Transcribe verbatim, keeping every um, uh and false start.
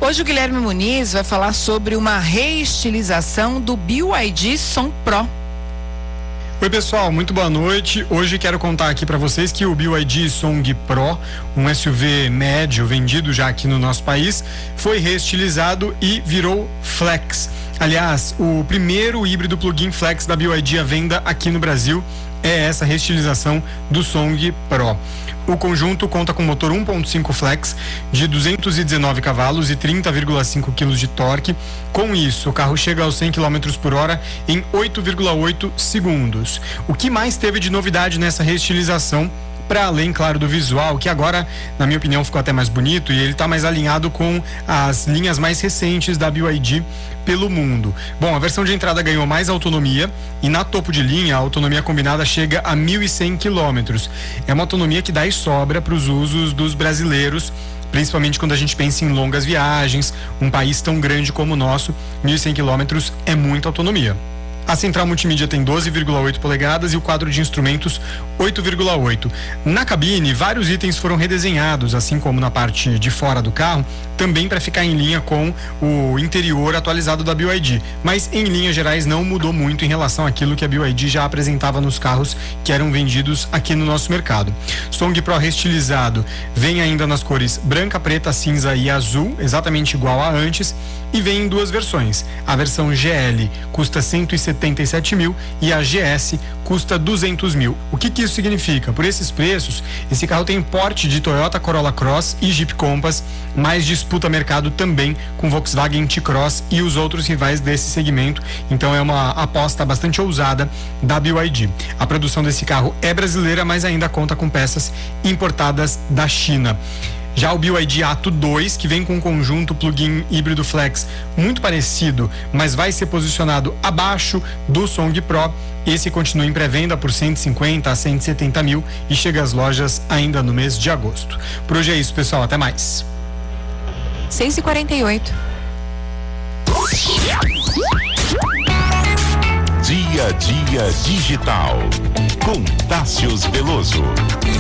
Hoje o Guilherme Muniz vai falar sobre uma reestilização do B Y D Som Pro. Oi pessoal, muito boa noite. Hoje quero contar aqui para vocês que o B Y D Song Pro, um S U V médio vendido já aqui no nosso país, foi reestilizado e virou Flex. Aliás, o primeiro híbrido plug-in Flex da B Y D à venda aqui no Brasil é essa reestilização do Song Pro. O conjunto conta com motor um ponto cinco Flex de duzentos e dezenove cavalos e trinta vírgula cinco quilos de torque. Com isso, o carro chega aos cem quilômetros por hora em oito vírgula oito segundos. O que mais teve de novidade nessa reestilização? Para além, claro, do visual, que agora, na minha opinião, ficou até mais bonito e ele está mais alinhado com as linhas mais recentes da B Y D pelo mundo. Bom, a versão de entrada ganhou mais autonomia e na topo de linha a autonomia combinada chega a mil e cem quilômetros. É uma autonomia que dá e sobra para os usos dos brasileiros, principalmente quando a gente pensa em longas viagens, um país tão grande como o nosso, mil e cem quilômetros é muita autonomia. A central multimídia tem doze vírgula oito polegadas e o quadro de instrumentos oito vírgula oito. Na cabine, vários itens foram redesenhados, assim como na parte de fora do carro, também para ficar em linha com o interior atualizado da B Y D. Mas, em linhas gerais, não mudou muito em relação àquilo que a B Y D já apresentava nos carros que eram vendidos aqui no nosso mercado. Song Pro reestilizado vem ainda nas cores branca, preta, cinza e azul, exatamente igual a antes, e vem em duas versões. A versão G L custa cento e setenta e sete mil e a G S custa duzentos mil. O que que isso significa? Por esses preços, esse carro tem porte de Toyota Corolla Cross e Jeep Compass, mas disputa mercado também com Volkswagen T-Cross e os outros rivais desse segmento. Então é uma aposta bastante ousada da B Y D. A produção desse carro é brasileira, mas ainda conta com peças importadas da China. Já o B Y D Atto dois, que vem com um conjunto plug-in híbrido flex muito parecido, mas vai ser posicionado abaixo do Song Pro. Esse continua em pré-venda por cento e cinquenta a cento e setenta mil e chega às lojas ainda no mês de agosto. Por hoje é isso, pessoal. Até mais. seis e quarenta e oito. Dia a Dia Digital com Tássius Veloso.